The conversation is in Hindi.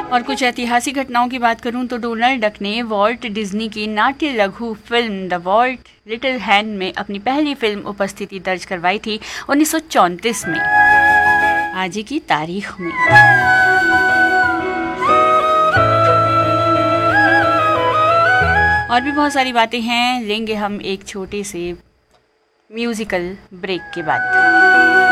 और कुछ ऐतिहासिक घटनाओं की बात करूं तो डोनाल्ड डक ने वॉल्ट डिज्नी की नाट्य लघु film the vault little hand में अपनी पहली फिल्म उपस्थिति दर्ज करवाई थी 1934 में, आज ही की तारीख में। और भी बहुत सारी बातें हैं, लेंगे हम एक छोटे से म्यूजिकल ब्रेक के बाद।